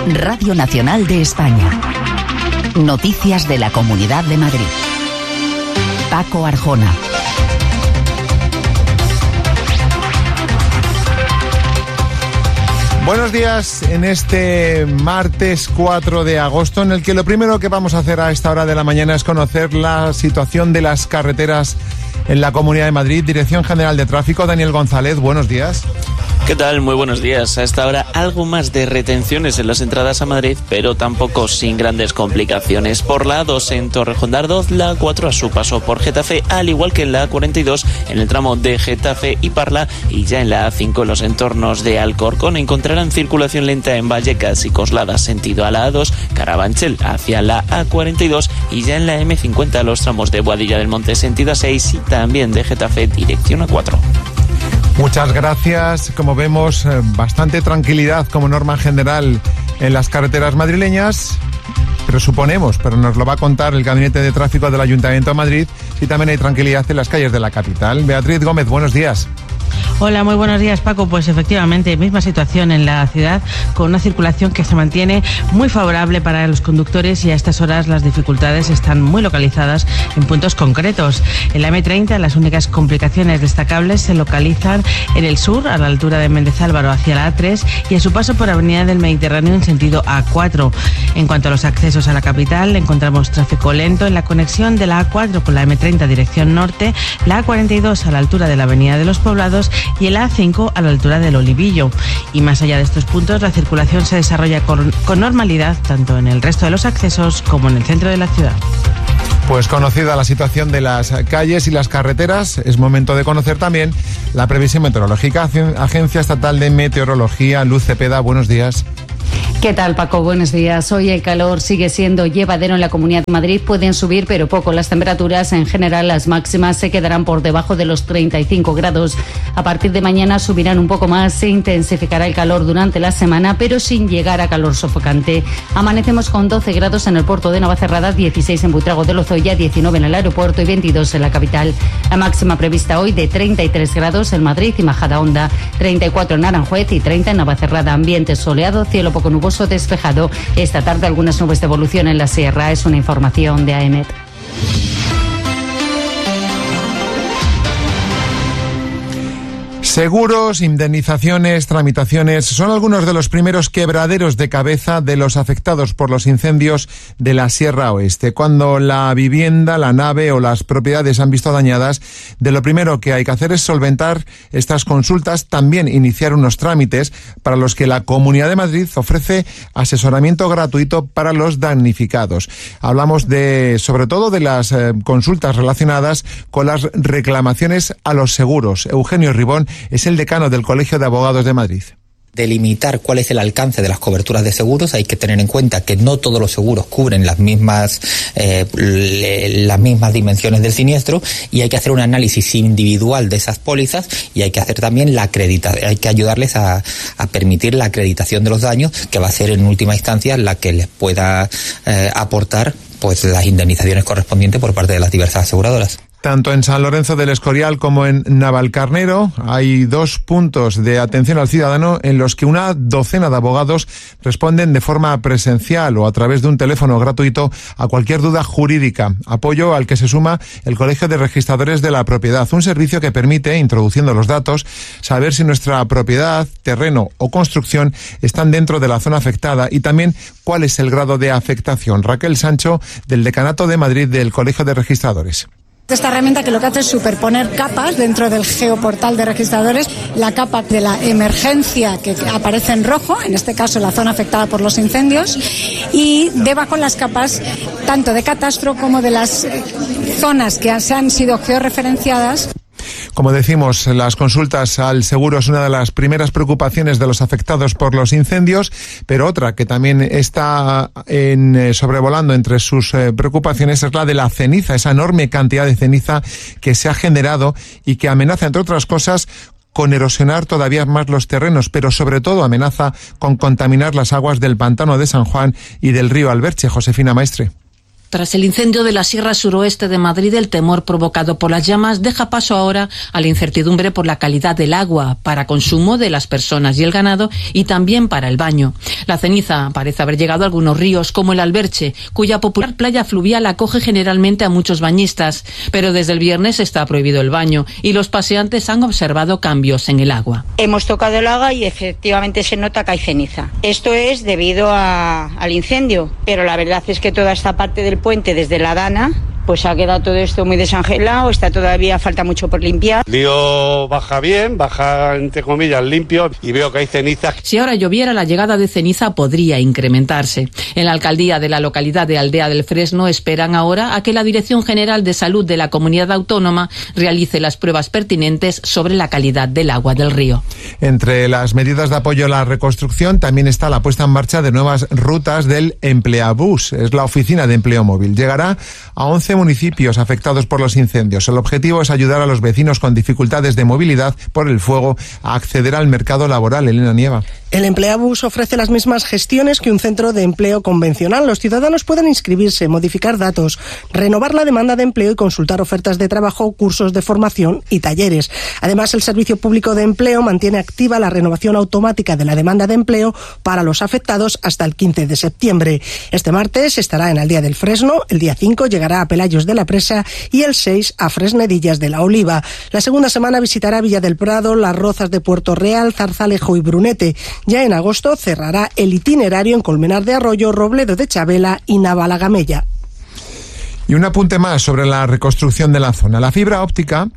Radio Nacional de España. Noticias de la Comunidad de Madrid. Paco Arjona. Buenos días en este martes 4 de agosto, en el que lo primero que vamos a hacer a esta hora de la mañana es conocer la situación de las carreteras en la Comunidad de Madrid. Dirección General de Tráfico, Daniel González, buenos días. ¿Qué tal? Muy buenos días. A esta hora algo más de retenciones en las entradas a Madrid, pero tampoco sin grandes complicaciones. Por la A2 en Torrejón de Ardoz, la A4 a su paso por Getafe, al igual que en la A42 en el tramo de Getafe y Parla, y ya en la A5 en los entornos de Alcorcón encontrarán circulación lenta en Vallecas y Coslada sentido a la A2, Carabanchel hacia la A42 y ya en la M50 los tramos de Boadilla del Monte sentido A6 y también de Getafe dirección A4. Muchas gracias. Como vemos, bastante tranquilidad como norma general en las carreteras madrileñas. Presuponemos, pero nos lo va a contar el Gabinete de Tráfico del Ayuntamiento de Madrid, si también hay tranquilidad en las calles de la capital. Beatriz Gómez, buenos días. Hola, muy buenos días, Paco. Pues efectivamente, misma situación en la ciudad, con una circulación que se mantiene muy favorable para los conductores, y a estas horas las dificultades están muy localizadas en puntos concretos. En la M30 las únicas complicaciones destacables se localizan en el sur, a la altura de Méndez Álvaro hacia la A3, y a su paso por Avenida del Mediterráneo en sentido A4. En cuanto a los accesos a la capital, encontramos tráfico lento en la conexión de la A4 con la M30 dirección norte, la A42 a la altura de la Avenida de los Poblados y el A5 a la altura del Olivillo. Y más allá de estos puntos, la circulación se desarrolla con normalidad tanto en el resto de los accesos como en el centro de la ciudad. Pues conocida la situación de las calles y las carreteras, es momento de conocer también la previsión meteorológica. Agencia Estatal de Meteorología, Luz Cepeda, buenos días. ¿Qué tal, Paco? Buenos días. Hoy el calor sigue siendo llevadero en la Comunidad de Madrid. Pueden subir, pero poco las temperaturas. En general, las máximas se quedarán por debajo de los 35 grados. A partir de mañana subirán un poco más. Se intensificará el calor durante la semana, pero sin llegar a calor sofocante. Amanecemos con 12 grados en el puerto de Navacerrada, 16 en Buitrago de Lozoya, 19 en el aeropuerto y 22 en la capital. La máxima prevista hoy de 33 grados en Madrid y Majadahonda, 34 en Aranjuez y 30 en Navacerrada. Ambiente soleado, cielo poco nuboso despejado. Esta tarde algunas nubes de evolución en la sierra. Es una información de AEMET. Seguros, indemnizaciones, tramitaciones son algunos de los primeros quebraderos de cabeza de los afectados por los incendios de la Sierra Oeste. Cuando la vivienda, la nave o las propiedades han visto dañadas, de lo primero que hay que hacer es solventar estas consultas, también iniciar unos trámites para los que la Comunidad de Madrid ofrece asesoramiento gratuito para los damnificados. Hablamos sobre todo de las consultas relacionadas con las reclamaciones a los seguros. Eugenio Ribón es el decano del Colegio de Abogados de Madrid. Delimitar cuál es el alcance de las coberturas de seguros. Hay que tener en cuenta que no todos los seguros cubren las mismas dimensiones del siniestro, y hay que hacer un análisis individual de esas pólizas, y hay que hacer también hay que ayudarles a permitir la acreditación de los daños, que va a ser en última instancia la que les pueda aportar pues las indemnizaciones correspondientes por parte de las diversas aseguradoras. Tanto en San Lorenzo del Escorial como en Navalcarnero hay 2 puntos de atención al ciudadano en los que una docena de abogados responden de forma presencial o a través de un teléfono gratuito a cualquier duda jurídica. Apoyo al que se suma el Colegio de Registradores de la Propiedad, un servicio que permite, introduciendo los datos, saber si nuestra propiedad, terreno o construcción están dentro de la zona afectada y también cuál es el grado de afectación. Raquel Sancho, del Decanato de Madrid del Colegio de Registradores. Esta herramienta que lo que hace es superponer capas dentro del geoportal de registradores, la capa de la emergencia que aparece en rojo, en este caso la zona afectada por los incendios, y debajo las capas tanto de catastro como de las zonas que se han sido georreferenciadas. Como decimos, las consultas al seguro es una de las primeras preocupaciones de los afectados por los incendios, pero otra que también está sobrevolando entre sus preocupaciones es la de la ceniza, esa enorme cantidad de ceniza que se ha generado y que amenaza, entre otras cosas, con erosionar todavía más los terrenos, pero sobre todo amenaza con contaminar las aguas del pantano de San Juan y del río Alberche. Josefina Maestre. Tras el incendio de la Sierra Suroeste de Madrid, el temor provocado por las llamas deja paso ahora a la incertidumbre por la calidad del agua para consumo de las personas y el ganado y también para el baño. La ceniza parece haber llegado a algunos ríos, como el Alberche, cuya popular playa fluvial acoge generalmente a muchos bañistas, pero desde el viernes está prohibido el baño y los paseantes han observado cambios en el agua. Hemos tocado el agua y efectivamente se nota que hay ceniza. Esto es debido al incendio, pero la verdad es que toda esta parte del puente desde la Dana, pues ha quedado todo esto muy desangelado, falta mucho por limpiar. El río baja bien, baja entre comillas limpio y veo que hay ceniza. Si ahora lloviera, la llegada de ceniza podría incrementarse. En la alcaldía de la localidad de Aldea del Fresno esperan ahora a que la Dirección General de Salud de la comunidad autónoma realice las pruebas pertinentes sobre la calidad del agua del río. Entre las medidas de apoyo a la reconstrucción también está la puesta en marcha de nuevas rutas del Empleabús. Es la oficina de empleo móvil. Llegará a 11 municipios afectados por los incendios. El objetivo es ayudar a los vecinos con dificultades de movilidad por el fuego a acceder al mercado laboral. Elena Nieva. El Empleabús ofrece las mismas gestiones que un centro de empleo convencional. Los ciudadanos pueden inscribirse, modificar datos, renovar la demanda de empleo y consultar ofertas de trabajo, cursos de formación y talleres. Además, el Servicio Público de Empleo mantiene activa la renovación automática de la demanda de empleo para los afectados hasta el 15 de septiembre. Este martes estará en Aldea del Fresno, el día 5 llegará a Pelayos de la Presa y el 6 a Fresnedillas de la Oliva. La segunda semana visitará Villa del Prado, Las Rozas de Puerto Real, Zarzalejo y Brunete. Ya en agosto cerrará el itinerario en Colmenar de Arroyo, Robledo de Chabela y Navalagamella. Y un apunte más sobre la reconstrucción de la zona. La fibra óptica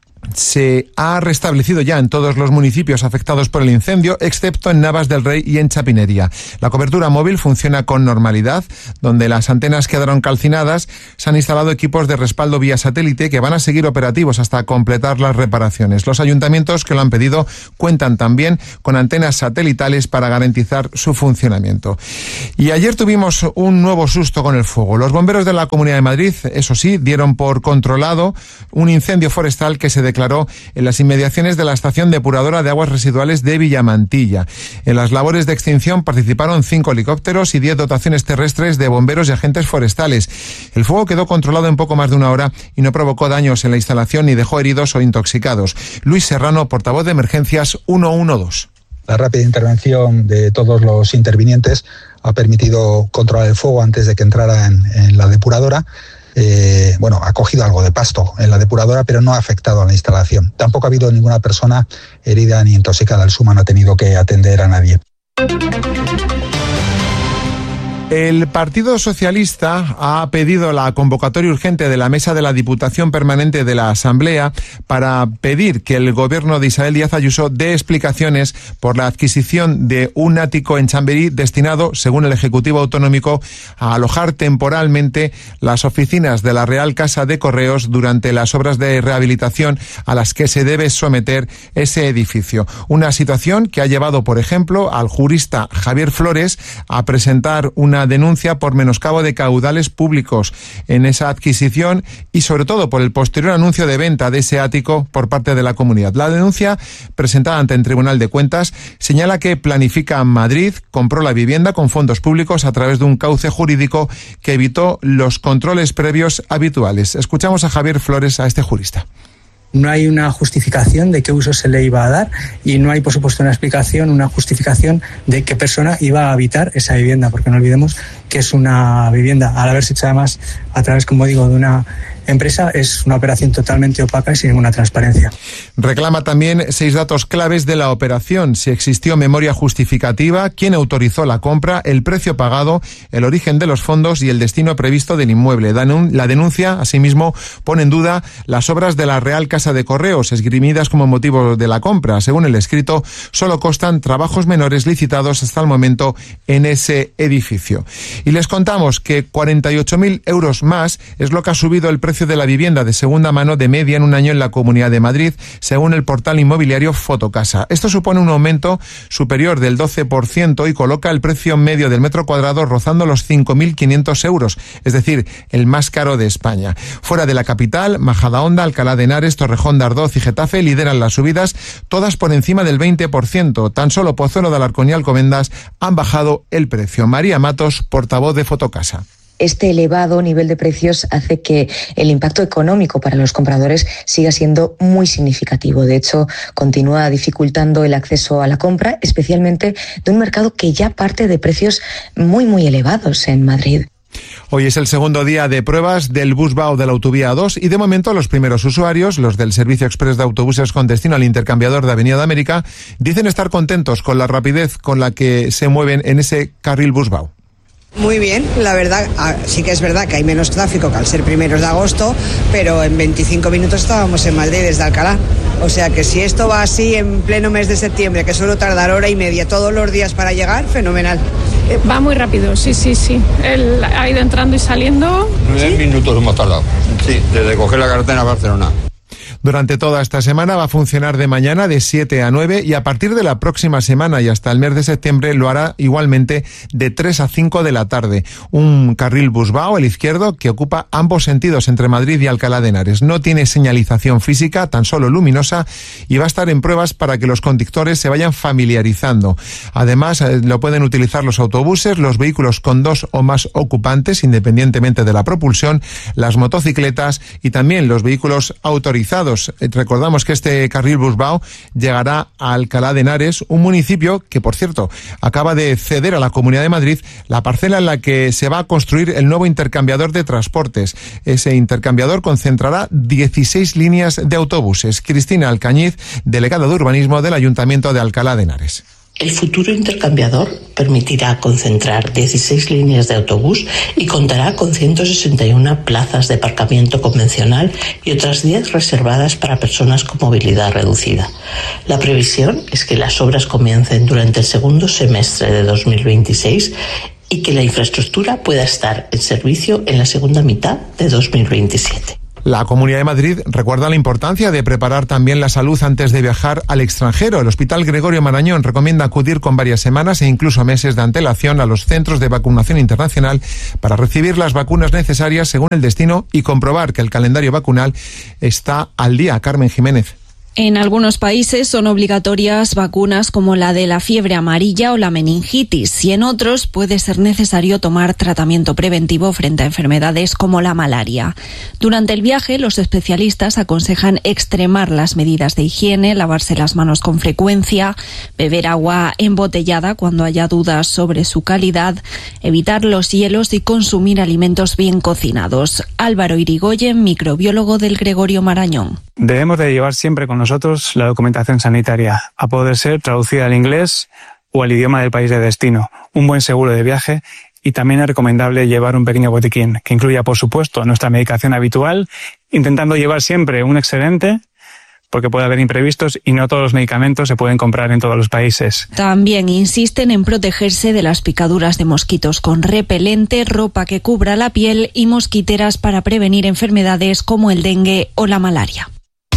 se ha restablecido ya en todos los municipios afectados por el incendio, excepto en Navas del Rey y en Chapinería. La cobertura móvil funciona con normalidad. Donde las antenas quedaron calcinadas, se han instalado equipos de respaldo vía satélite que van a seguir operativos hasta completar las reparaciones. Los ayuntamientos que lo han pedido cuentan también con antenas satelitales para garantizar su funcionamiento. Y ayer tuvimos un nuevo susto con el fuego. Los bomberos de la Comunidad de Madrid, eso sí, dieron por controlado un incendio forestal que se declaró en las inmediaciones de la estación depuradora de aguas residuales de Villamantilla. En las labores de extinción participaron 5 helicópteros y 10 dotaciones terrestres de bomberos y agentes forestales. El fuego quedó controlado en poco más de una hora y no provocó daños en la instalación ni dejó heridos o intoxicados. Luis Serrano, portavoz de Emergencias 112. La rápida intervención de todos los intervinientes ha permitido controlar el fuego antes de que entrara en la depuradora. Ha cogido algo de pasto en la depuradora, pero no ha afectado a la instalación. Tampoco ha habido ninguna persona herida ni intoxicada. El SUMA no ha tenido que atender a nadie. El Partido Socialista ha pedido la convocatoria urgente de la Mesa de la Diputación Permanente de la Asamblea para pedir que el gobierno de Isabel Díaz Ayuso dé explicaciones por la adquisición de un ático en Chamberí destinado, según el Ejecutivo Autonómico, a alojar temporalmente las oficinas de la Real Casa de Correos durante las obras de rehabilitación a las que se debe someter ese edificio. Una situación que ha llevado, por ejemplo, al jurista Javier Flores a presentar una denuncia por menoscabo de caudales públicos en esa adquisición y sobre todo por el posterior anuncio de venta de ese ático por parte de la comunidad. La denuncia presentada ante el Tribunal de Cuentas señala que Planifica Madrid compró la vivienda con fondos públicos a través de un cauce jurídico que evitó los controles previos habituales. Escuchamos a Javier Flores, a este jurista. No hay una justificación de qué uso se le iba a dar y no hay, por supuesto, una justificación de qué persona iba a habitar esa vivienda, porque no olvidemos que es una vivienda, al haberse hecho además a través, como digo, de una empresa, es una operación totalmente opaca y sin ninguna transparencia. Reclama también 6 datos claves de la operación: si existió memoria justificativa, quién autorizó la compra, el precio pagado, el origen de los fondos y el destino previsto del inmueble. La denuncia, asimismo, pone en duda las obras de la Real Casa de Correos, esgrimidas como motivo de la compra. Según el escrito, solo constan trabajos menores licitados hasta el momento en ese edificio. Y les contamos que 48.000 euros más es lo que ha subido el precio de la vivienda de segunda mano de media en un año en la Comunidad de Madrid, según el portal inmobiliario Fotocasa. Esto supone un aumento superior del 12% y coloca el precio medio del metro cuadrado rozando los 5.500 euros, es decir, el más caro de España. Fuera de la capital, Majadahonda, Alcalá de Henares, Torrejón de Ardoz y Getafe lideran las subidas, todas por encima del 20%. Tan solo Pozuelo de Alarcón y Alcobendas han bajado el precio. María Matos, portavoz de Fotocasa. este elevado nivel de precios hace que el impacto económico para los compradores siga siendo muy significativo. De hecho, continúa dificultando el acceso a la compra, especialmente de un mercado que ya parte de precios muy, muy elevados en Madrid. Hoy es el segundo día de pruebas del Busbao de la Autovía 2 y de momento los primeros usuarios, los del Servicio Express de Autobuses con destino al intercambiador de Avenida de América, dicen estar contentos con la rapidez con la que se mueven en ese carril Busbao. Muy bien, la verdad, sí que es verdad que hay menos tráfico que al ser primeros de agosto, pero en 25 minutos estábamos en Madrid desde Alcalá. O sea que si esto va así en pleno mes de septiembre, que suele tardar hora y media todos los días para llegar, fenomenal. Va muy rápido, sí. Él ha ido entrando y saliendo. 9 minutos hemos tardado, sí, desde coger la carretera a Barcelona. Durante toda esta semana va a funcionar de mañana de 7 a 9 y a partir de la próxima semana y hasta el mes de septiembre lo hará igualmente de 3 a 5 de la tarde. Un carril Busbao, el izquierdo, que ocupa ambos sentidos entre Madrid y Alcalá de Henares. No tiene señalización física, tan solo luminosa, y va a estar en pruebas para que los conductores se vayan familiarizando. Además, lo pueden utilizar los autobuses, los vehículos con 2 o más ocupantes, independientemente de la propulsión, las motocicletas y también los vehículos autorizados. Recordamos que este carril Busbao llegará a Alcalá de Henares, un municipio que, por cierto, acaba de ceder a la Comunidad de Madrid la parcela en la que se va a construir el nuevo intercambiador de transportes. Ese intercambiador concentrará 16 líneas de autobuses. Cristina Alcañiz, delegada de Urbanismo del Ayuntamiento de Alcalá de Henares. El futuro intercambiador permitirá concentrar 16 líneas de autobús y contará con 161 plazas de aparcamiento convencional y otras 10 reservadas para personas con movilidad reducida. La previsión es que las obras comiencen durante el segundo semestre de 2026 y que la infraestructura pueda estar en servicio en la segunda mitad de 2027. La Comunidad de Madrid recuerda la importancia de preparar también la salud antes de viajar al extranjero. El Hospital Gregorio Marañón recomienda acudir con varias semanas e incluso meses de antelación a los centros de vacunación internacional para recibir las vacunas necesarias según el destino y comprobar que el calendario vacunal está al día. Carmen Jiménez. En algunos países son obligatorias vacunas como la de la fiebre amarilla o la meningitis y en otros puede ser necesario tomar tratamiento preventivo frente a enfermedades como la malaria. Durante el viaje, los especialistas aconsejan extremar las medidas de higiene, lavarse las manos con frecuencia, beber agua embotellada cuando haya dudas sobre su calidad, evitar los hielos y consumir alimentos bien cocinados. Álvaro Irigoyen, microbiólogo del Gregorio Marañón. Debemos de llevar siempre con nosotros la documentación sanitaria, a poder ser traducida al inglés o al idioma del país de destino, un buen seguro de viaje y también es recomendable llevar un pequeño botiquín que incluya, por supuesto, nuestra medicación habitual, intentando llevar siempre un excedente porque puede haber imprevistos y no todos los medicamentos se pueden comprar en todos los países. También insisten en protegerse de las picaduras de mosquitos con repelente, ropa que cubra la piel y mosquiteras para prevenir enfermedades como el dengue o la malaria.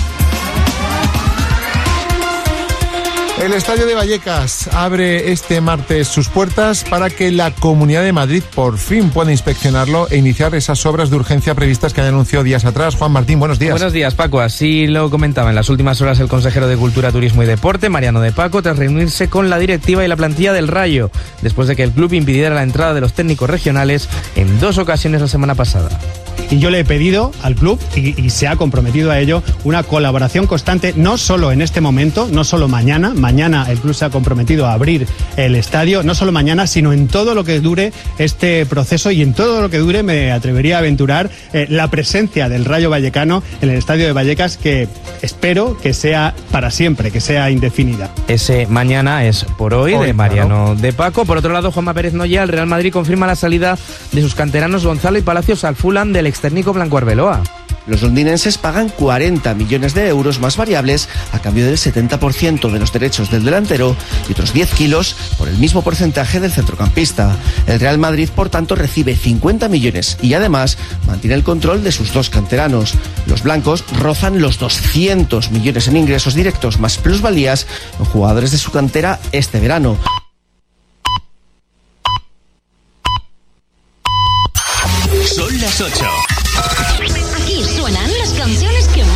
El Estadio de Vallecas abre este martes sus puertas para que la Comunidad de Madrid por fin pueda inspeccionarlo e iniciar esas obras de urgencia previstas que anunció días atrás. Juan Martín, buenos días. Buenos días, Paco. Así lo comentaba en las últimas horas el consejero de Cultura, Turismo y Deporte, Mariano de Paco, tras reunirse con la directiva y la plantilla del Rayo, después de que el club impidiera la entrada de los técnicos regionales en 2 ocasiones la semana pasada. Y yo le he pedido al club, y se ha comprometido a ello, una colaboración constante, no solo en este momento, no solo mañana. Mañana el club se ha comprometido a abrir el estadio, no solo mañana, sino en todo lo que dure este proceso y en todo lo que dure, me atrevería a aventurar, la presencia del Rayo Vallecano en el Estadio de Vallecas, que espero que sea para siempre, que sea indefinida. Ese mañana es por hoy de Mariano de Paco. Por otro lado, Juanma Pérez Noya, el Real Madrid confirma la salida de sus canteranos Gonzalo y Palacios al Fulham del ex técnico Blanco Arbeloa. Los londinenses pagan 40 millones de euros más variables a cambio del 70% de los derechos del delantero y otros 10 kilos por el mismo porcentaje del centrocampista. El Real Madrid, por tanto, recibe 50 millones y además mantiene el control de sus 2 canteranos. Los blancos rozan los 200 millones en ingresos directos más plusvalías en jugadores de su cantera este verano. Son las 8.